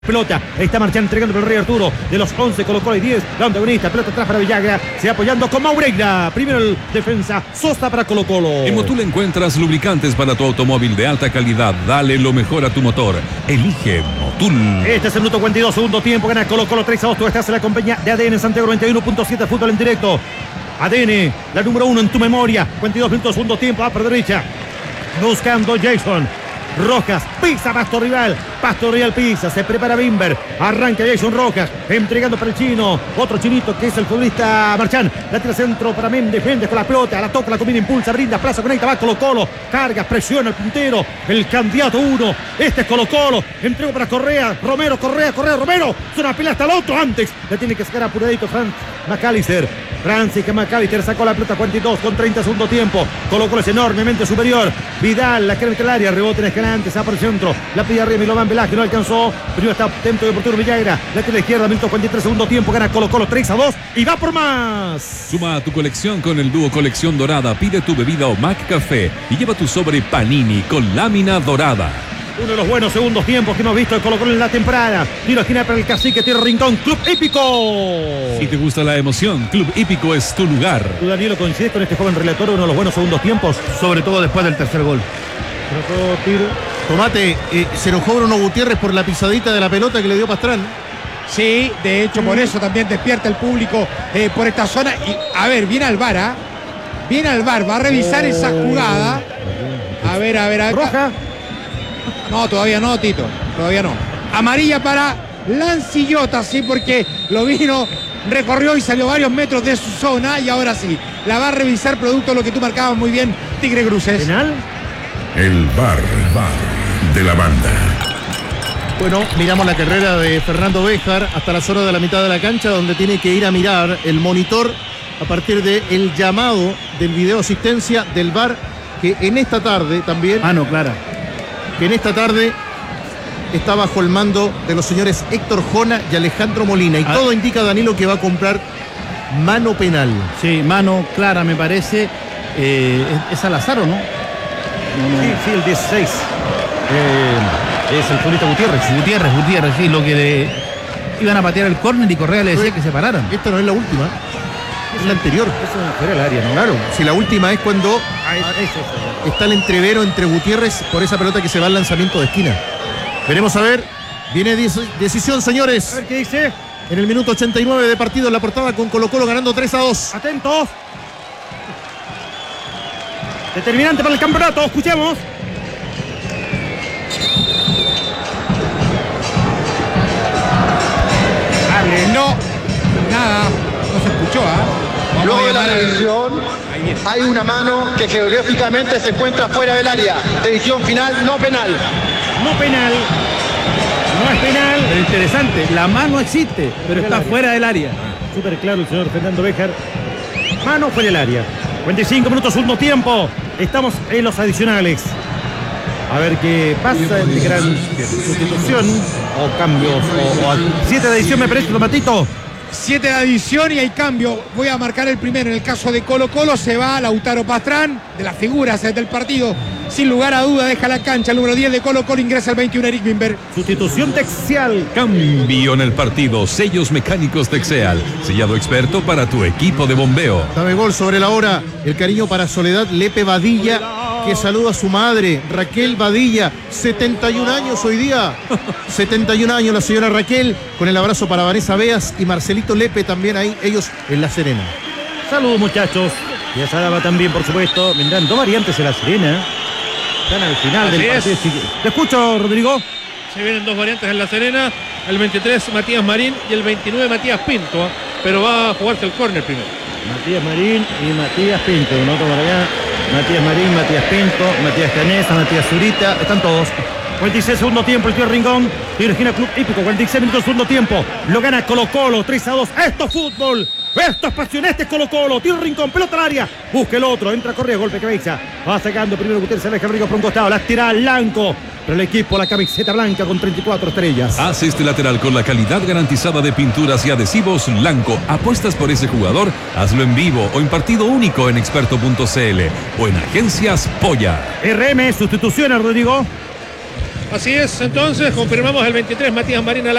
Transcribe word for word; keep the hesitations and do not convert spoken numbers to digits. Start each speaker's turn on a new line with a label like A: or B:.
A: Pelota, está marchando, entregando por el Rey Arturo. De los once colocó el diez, la antagonista, pelota atrás para Villagra. Se va apoyando con Maureira. Primero el defensa, Sosa para Colo Colo.
B: En Motul encuentras lubricantes para tu automóvil de alta calidad. Dale lo mejor a tu motor. Elige Motul.
A: Este es el minuto cuarenta y dos, segundo tiempo. Gana Colo Colo tres a dos. Tú estás en la compañía de A D N Santiago noventa y uno punto siete, fútbol en directo. A D N, la número uno en tu memoria. cuarenta y dos minutos, segundo tiempo. Va por derecha. Buscando Jason Rojas, pisa Pasto Rival, Pasto Rival pisa, se prepara Bimber, arranca Jason Rojas, entregando para el chino, otro chinito que es el futbolista Marchán, la tira centro para Méndez, Méndez con la pelota, la toca, la combina, impulsa, brinda, plaza, conecta, va Colo Colo, carga, presiona el puntero, el candidato uno, este es Colo Colo, entrego para Correa, Romero, Correa, Correa, Romero, es una pelea hasta el otro antes, la tiene que sacar apuradito Frank McAllister, Francis que McAllister sacó la pelota cuarenta y dos con treinta segundo tiempo, Colo Colo es enormemente superior, Vidal, la crema del área, rebote en Escalante, se va por el centro, la pide arriba Milovan Velázquez, no alcanzó, primero está atento de portero Villagra, la tira izquierda, minuto cuarenta y tres segundo tiempo, gana Colo Colo tres a dos y va por más.
B: Suma a tu colección con el dúo Colección Dorada, pide tu bebida o Mac Café y lleva tu sobre Panini con lámina dorada.
A: Uno de los buenos segundos tiempos que hemos visto de Colo Colo en la temporada. Tiro esquina para el Cacique, tiro rincón, Club Hípico.
B: Si te gusta la emoción, Club Hípico es tu lugar.
A: ¿Tú, Daniel, coincides con este joven relator, uno de los buenos segundos tiempos?
C: Sobre todo después del tercer gol.
A: Tiro.
C: Tomate, eh, se enojó Bruno Gutiérrez por la pisadita de la pelota que le dio Pastrán.
D: Sí, de hecho, por eso también despierta el público eh, por esta zona. Y, a ver, viene al V A R, ¿eh? Viene al V A R, va a revisar oh. esa jugada. A ver, a ver, acá.
A: ¿Roja?
D: No, todavía no, Tito, todavía no. Amarilla para Lancillota, sí, porque lo vino, recorrió y salió varios metros de su zona y ahora sí, la va a revisar producto de lo que tú marcabas muy bien, Tigre Cruces.
A: ¿Penal?
E: El V A R, V A R de la banda.
C: Bueno, miramos la carrera de Fernando Béjar hasta la zona de la mitad de la cancha, donde tiene que ir a mirar el monitor a partir del llamado del video asistencia del V A R, que en esta tarde también...
F: Ah, no, clara.
C: que en esta tarde está bajo el mando de los señores Héctor Jona y Alejandro Molina. Y ah. todo indica, Danilo, que va a comprar mano penal.
F: Sí, mano clara, me parece. Eh, ¿Es, es Salazar o no?
A: no, no. Sí, sí, el dieciséis. Eh, es el futbolista Gutiérrez.
F: Gutiérrez, Gutiérrez, sí, lo que le iban a patear el córner y Correa le decía sí. que se pararan.
C: Esta no es la última, es la anterior.
A: Eso es fuera del área, ¿no?
C: Claro, si la última es cuando
A: ah, es, es, es, es.
C: está el entrevero entre Gutiérrez por esa pelota que se va al lanzamiento de esquina. Veremos a ver. Viene decisión, señores.
A: A ver qué dice.
C: En el minuto ochenta y nueve de partido en la portada con Colo Colo ganando tres a dos.
A: Atentos. Determinante para el campeonato, escuchemos.
D: Hable, no, nada, no se escuchó, ¿ah? ¿eh?
G: Luego de la revisión, hay una mano que geográficamente se encuentra fuera del área. Decisión final, no penal.
A: No penal. No es penal.
F: Pero interesante, la mano existe, pero está fuera del área.
A: Súper claro el señor Fernando Béjar. Mano fuera del área. cuarenta y cinco minutos, segundo tiempo. Estamos en los adicionales. A ver qué pasa en gran sustitución o cambios. O, o siete de edición, me parece, Tomatito.
D: siete de adición y hay cambio. Voy a marcar el primero. En el caso de Colo Colo se va Lautaro Pastrán, de las figuras del partido. Sin lugar a duda deja la cancha. El número diez de Colo Colo ingresa el veintiuno, Eric Bimber.
A: Sustitución Texeal.
B: Cambio en el partido. Sellos mecánicos Texeal. Sellado experto para tu equipo de bombeo.
C: Dame gol sobre la hora. El cariño para Soledad Lepe Badilla, que saluda a su madre, Raquel Badilla, setenta y un años hoy día. setenta y un años la señora Raquel, con el abrazo para Vanessa Beas y Marcelito Lepe también ahí, ellos en La Serena.
A: Saludos, muchachos. Ya se daba también, por supuesto. Vendrán dos variantes en La Serena. Están al final
H: Así
A: del partido.
H: es.
A: Te escucho, Rodrigo.
H: Se vienen dos variantes en La Serena. El veintitrés, Matías Marín, y el veintinueve, Matías Pinto. Pero va a jugarse el córner primero.
A: Matías Marín y Matías Pinto. Un otro para allá. Matías Marín, Matías Pinto, Matías Canesa, Matías Zurita. Están todos. cuarenta y seis segundo tiempo, el tío Rincón. Tiro esquina Club Hípico. cuarenta y seis minutos segundo tiempo. Lo gana Colo Colo, tres a dos. Esto es fútbol. Esto es pasión, este es Colo Colo. Tiro Rincón, pelota al área. Busca el otro, entra Correa, golpe cabeza. Va sacando primero Gutiérrez, se aleja Rico por un costado. La tira Blanco. Pero el equipo, la camiseta blanca con treinta y cuatro estrellas.
B: Haz este lateral con la calidad garantizada de pinturas y adhesivos Blanco. ¿Apuestas por ese jugador? Hazlo en vivo o en partido único en experto punto c l o en Agencias Polla.
A: R M, sustitución a Rodrigo.
H: Así es, entonces confirmamos el veintitrés Matías Marín a la